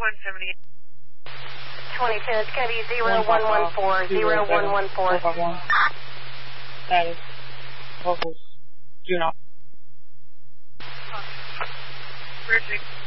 178. 22, it's going to be 0114, 0114. Status. Locals. Do not. Perfect.